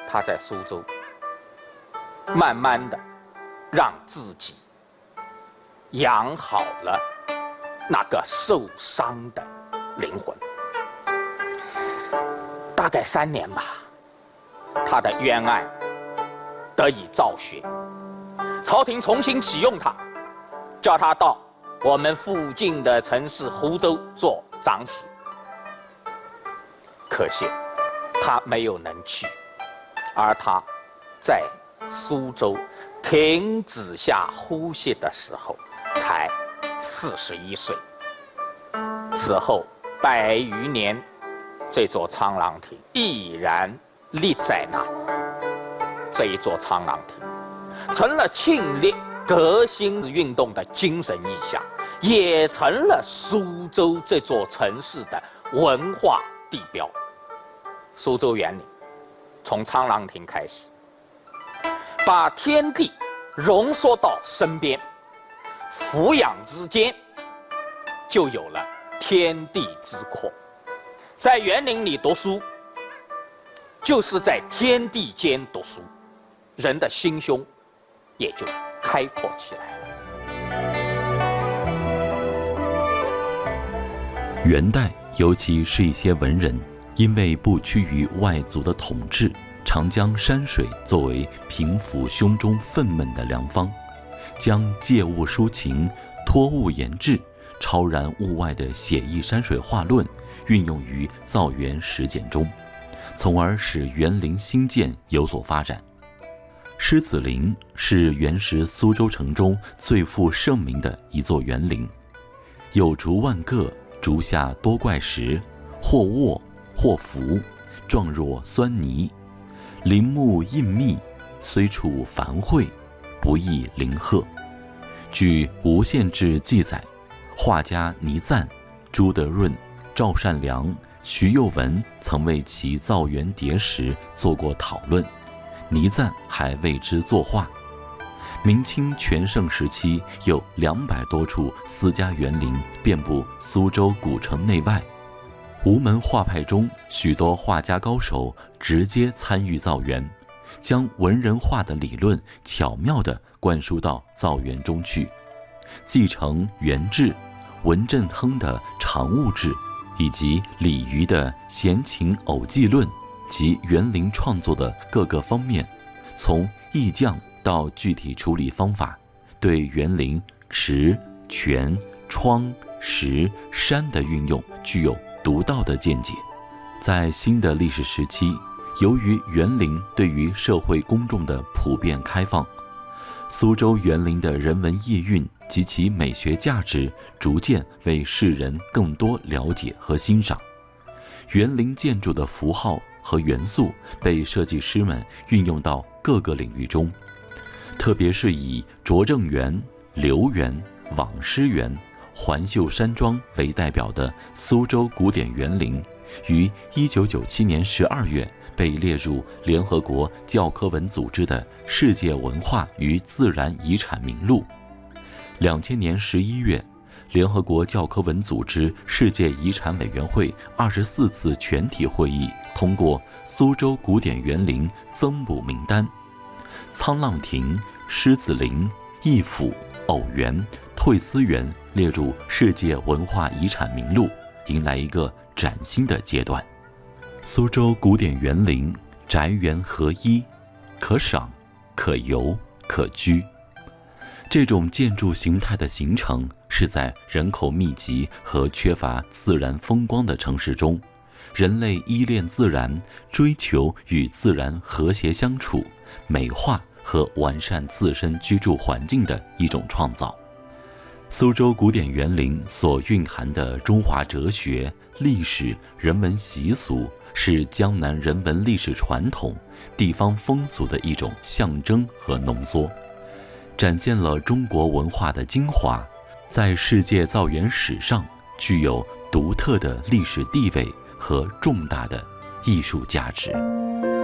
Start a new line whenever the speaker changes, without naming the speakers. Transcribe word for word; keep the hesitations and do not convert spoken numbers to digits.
他在苏州，慢慢的让自己养好了那个受伤的灵魂。大概三年吧，他的冤案得以昭雪，朝廷重新启用他，叫他到我们附近的城市湖州做长史。可惜他没有能去，而他在苏州停止下呼吸的时候才四十一岁。此后百余年，这座沧浪亭依然立在那里。这一座沧浪亭成了庆历革新运动的精神意象，也成了苏州这座城市的文化地标。苏州园林从沧浪亭开始，把天地浓缩到身边，俯仰之间就有了天地之阔。在园林里读书，就是在天地间读书，人的心胸也就开阔起来
了。元代，尤其是一些文人，因为不屈于外族的统治，常将山水作为平抚胸中愤懑的良方，将借物抒情、托物言志、超然物外的写意山水画论运用于造园实践中，从而使园林兴建有所发展。狮子林是原时苏州城中最负盛名的一座园林，有竹万个，竹下多怪石，或卧或伏，状若酸泥。林木印密，虽处繁晦，不亦林壑。据《吴县志》记载，画家倪瓒、朱德润、赵善良、徐幼文曾为其造园叠石做过讨论，倪瓒还为之作画。明清全盛时期，有两百多处私家园林遍布苏州古城内外。吴门画派中，许多画家高手直接参与造园，将文人画的理论巧妙地灌输到造园中去，继承元志、文振亨的常物志，以及李渔的闲情偶记论及园林创作的各个方面，从意匠到具体处理方法，对园林池、泉、窗、石、山的运用具有独到的见解。在新的历史时期，由于园林对于社会公众的普遍开放，苏州园林的人文意蕴及其美学价值逐渐为世人更多了解和欣赏。园林建筑的符号和元素被设计师们运用到各个领域中，特别是以拙政园、留园、网师园、环秀山庄为代表的苏州古典园林，于一九九七年十二月被列入联合国教科文组织的世界文化与自然遗产名录。两千年十一月，联合国教科文组织世界遗产委员会二十四次全体会议通过苏州古典园林增补名单，沧浪亭、狮子林、逸府、偶园、退思园列入世界文化遗产名录，迎来一个崭新的阶段。苏州古典园林宅园合一，可赏、可游、可居。这种建筑形态的形成是在人口密集和缺乏自然风光的城市中，人类依恋自然，追求与自然和谐相处，美化和完善自身居住环境的一种创造。苏州古典园林所蕴含的中华哲学、历史、人文习俗，是江南人文历史传统、地方风俗的一种象征和浓缩，展现了中国文化的精华，在世界造园史上具有独特的历史地位和重大的艺术价值。